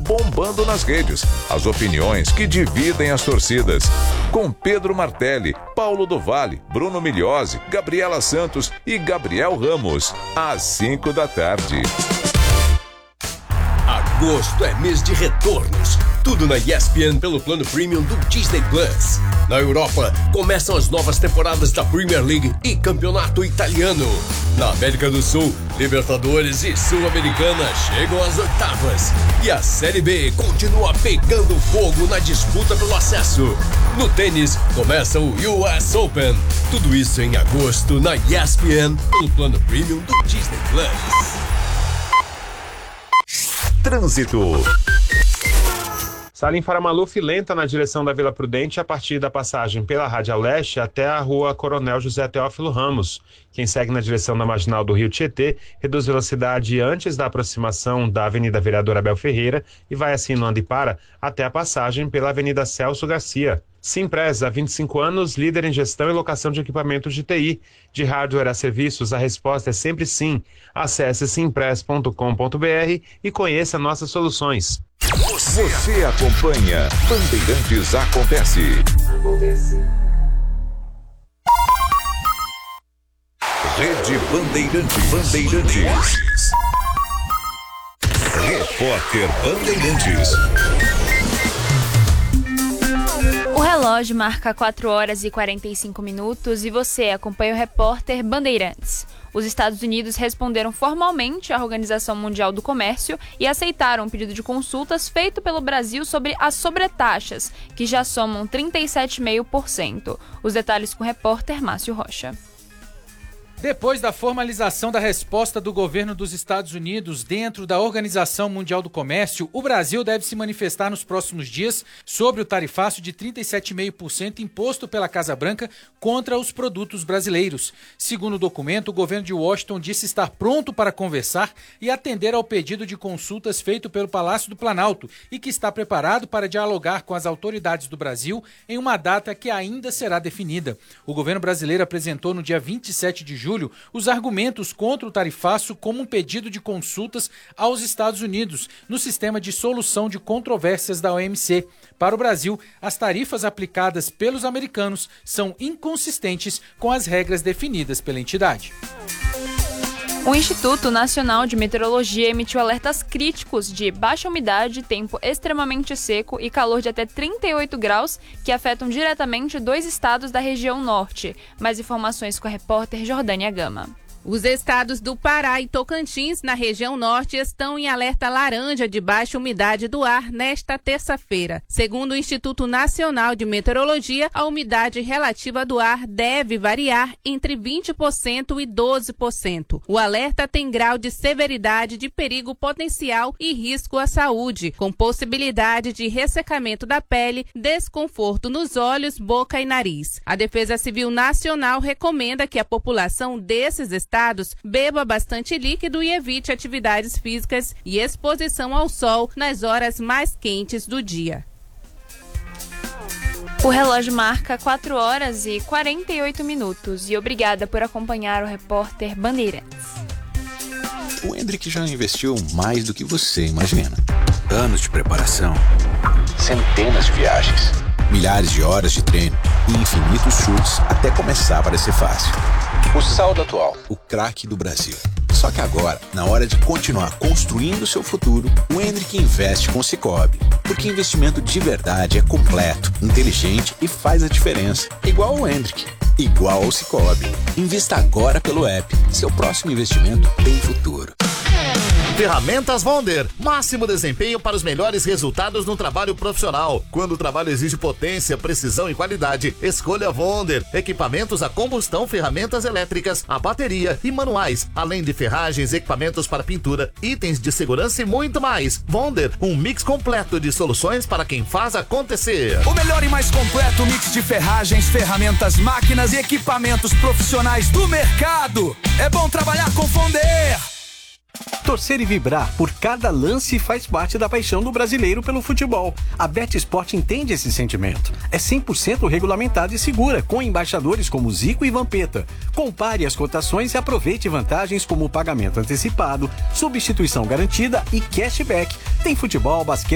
bombando nas redes, as opiniões que dividem as torcidas. Com Pedro Martelli, Paulo do Vale, Bruno Migliozzi, Gabriela Santos e Gabriel Ramos, às 5 da tarde. Agosto é mês de retornos. Tudo na ESPN pelo plano premium do Disney Plus. Na Europa, começam as novas temporadas da Premier League e Campeonato Italiano. Na América do Sul, Libertadores e Sul-Americana chegam às oitavas. E a Série B continua pegando fogo na disputa pelo acesso. No tênis, começa o US Open. Tudo isso em agosto na ESPN pelo plano premium do Disney Plus. Trânsito. Salim Faramaluf lenta na direção da Vila Prudente a partir da passagem pela Rádio Leste até a rua Coronel José Teófilo Ramos. Quem segue na direção da Marginal do Rio Tietê reduz velocidade antes da aproximação da Avenida Vereador Abel Ferreira e vai assim no Andipara até a passagem pela Avenida Celso Garcia. Simpress, há 25 anos, líder em gestão e locação de equipamentos de TI. De hardware a serviços, a resposta é sempre sim. Acesse simpress.com.br e conheça nossas soluções. Você acompanha Bandeirantes Acontece. Rede Bandeirantes. Repórter Bandeirantes. O relógio marca 4 horas e 45 minutos e você acompanha o repórter Bandeirantes. Os Estados Unidos responderam formalmente à Organização Mundial do Comércio e aceitaram um pedido de consultas feito pelo Brasil sobre as sobretaxas, que já somam 37,5%. Os detalhes com o repórter Márcio Rocha. Depois da formalização da resposta do governo dos Estados Unidos dentro da Organização Mundial do Comércio, o Brasil deve se manifestar nos próximos dias sobre o tarifaço de 37,5% imposto pela Casa Branca contra os produtos brasileiros. Segundo o documento, o governo de Washington disse estar pronto para conversar e atender ao pedido de consultas feito pelo Palácio do Planalto e que está preparado para dialogar com as autoridades do Brasil em uma data que ainda será definida. O governo brasileiro apresentou no dia 27 de julho os argumentos contra o tarifaço como um pedido de consultas aos Estados Unidos no sistema de solução de controvérsias da OMC. Para o Brasil, as tarifas aplicadas pelos americanos são inconsistentes com as regras definidas pela entidade. O Instituto Nacional de Meteorologia emitiu alertas críticos de baixa umidade, tempo extremamente seco e calor de até 38 graus, que afetam diretamente 2 estados da região norte. Mais informações com a repórter Jordânia Gama. Os estados do Pará e Tocantins, na região norte, estão em alerta laranja de baixa umidade do ar nesta terça-feira. Segundo o Instituto Nacional de Meteorologia, a umidade relativa do ar deve variar entre 20% e 12%. O alerta tem grau de severidade de perigo potencial e risco à saúde, com possibilidade de ressecamento da pele, desconforto nos olhos, boca e nariz. A Defesa Civil Nacional recomenda que a população desses estados beba bastante líquido e evite atividades físicas e exposição ao sol nas horas mais quentes do dia. O relógio marca 4 horas e 48 minutos e obrigada por acompanhar o repórter Bandeirantes. O Hendrick já investiu mais do que você imagina. Anos de preparação, centenas de viagens, milhares de horas de treino e infinitos chutes até começar a parecer fácil. O saldo atual, o craque do Brasil. Só que agora, na hora de continuar construindo seu futuro, o Hendrick investe com o Sicoob. Porque investimento de verdade é completo, inteligente e faz a diferença. Igual o Hendrick, igual ao Sicoob. Invista agora pelo app. Seu próximo investimento tem futuro. Ferramentas Wonder, máximo desempenho para os melhores resultados no trabalho profissional. Quando o trabalho exige potência, precisão e qualidade, escolha Wonder. Equipamentos a combustão, ferramentas elétricas, a bateria e manuais, além de ferragens, equipamentos para pintura, itens de segurança e muito mais. Wonder, um mix completo de soluções para quem faz acontecer. O melhor e mais completo mix de ferragens, ferramentas, máquinas e equipamentos profissionais do mercado. É bom trabalhar com Wonder. Torcer e vibrar por cada lance faz parte da paixão do brasileiro pelo futebol. A BetSport entende esse sentimento. É 100% regulamentada e segura, com embaixadores como Zico e Vampeta. Compare as cotações e aproveite vantagens como pagamento antecipado, substituição garantida e cashback. Tem futebol, basquete,